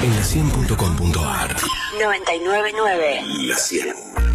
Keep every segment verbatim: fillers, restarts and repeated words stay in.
en la cien punto com punto ar. noventa y nueve punto nueve. La cien.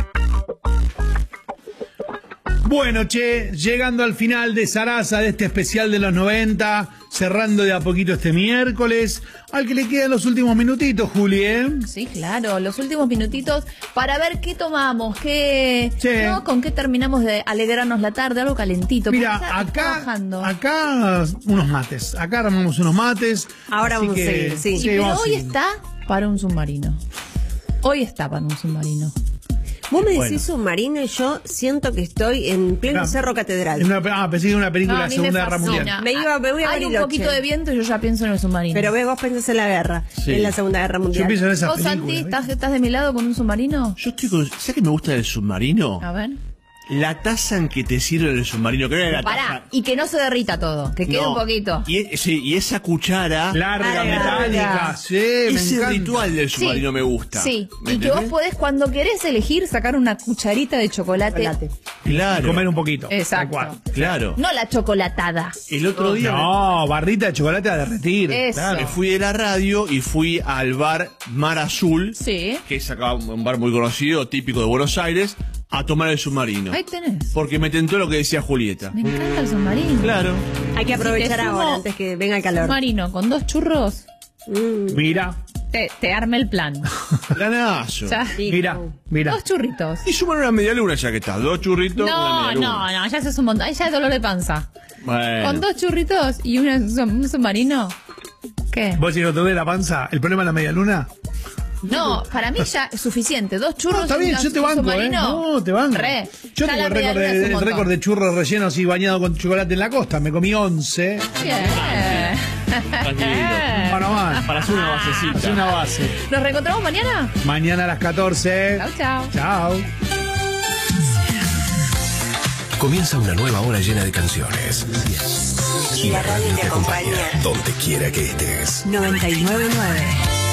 Bueno, che, llegando al final de Sarasa, de este especial de los noventa, cerrando de a poquito este miércoles, al que le quedan los últimos minutitos, Juli, ¿eh? Sí, claro, los últimos minutitos para ver qué tomamos, qué, Sí. ¿no? Con qué terminamos de alegrarnos la tarde, algo calentito. Mira, porque está acá, trabajando. acá unos mates, acá armamos unos mates. Ahora así vamos a que, seguir, sí. Sí, pero vamos a hoy seguir. está para un submarino. Hoy está para un submarino. Vos me decís Bueno. submarino y yo siento que estoy en pleno Ah, Cerro Catedral. Es una, ah, pensé que era una película No, a de mí me Segunda Guerra fascina. Mundial. Me iba- me voy a Hay un Bariloche. poquito de viento y yo ya pienso en el submarino. Pero ves, vos pensás en la guerra, Sí. en la Segunda Guerra Yo Mundial. pienso en esa ¿Vos, película. Santi, ¿viste? estás, estás de mi lado con un submarino? Yo estoy con... ¿Sabes qué me gusta del submarino? A ver. La taza en que te sirve el submarino. Que no era la Pará, taza. y que no se derrita todo, que quede No. un poquito. Y, e- sí, y esa cuchara. Larga, Larga. metálica, sí, me ese encanta. ritual del submarino me gusta. Sí, ¿Me y que vos entendés? podés, cuando querés elegir, sacar una cucharita de chocolate. Chocolate. Claro. Comer un poquito. Exacto. tal cual. Claro. No la chocolatada. El otro día No, barrita de chocolate a derretir. Eso. Claro. me fui de la radio y fui al bar Mar Azul, Sí. que es acá un bar muy conocido, típico de Buenos Aires, a tomar el submarino. Ahí tenés. Porque me tentó lo que decía Julieta. Me encanta el submarino. Claro. Hay que aprovechar Si te sumo ahora antes que venga el calor. Submarino con dos churros, Mm. Mira, te, te arme el plan. Planazo. Ya. mira, mira. Dos churritos. Y sumar una media luna ya que está. Dos churritos, una No, media luna. no, no, ya se es un montón. Ahí ya es dolor de panza. Bueno. Con dos churritos y una- un submarino. ¿Qué? ¿Vos decís que te duele la panza? ¿El problema es la media luna? No, para mí ya es suficiente. Dos churros. No, está y bien, una- yo te un banco, ¿eh? submarino. No, te banco. Re. Yo Ya tengo la el media récord luna es de, un el montón. récord de churros rellenos y bañados con chocolate en la costa. Me comí once. Bien. Mano más. Para hacer una Es basecita. una base. ¿Nos reencontramos mañana? Mañana a las catorce. Chau, chau. Chao. Comienza una nueva hora llena de canciones. Y la radio te acompaña donde quiera que estés. noventa y nueve punto nueve.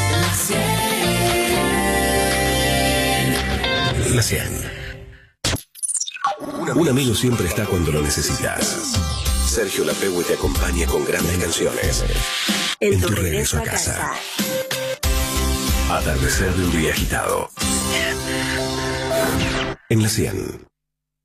La cien. Un amigo siempre está cuando lo necesitas. Sergio Lapegue te acompaña con grandes canciones. En tu regreso a casa. Atardecer de un día agitado. En la cien.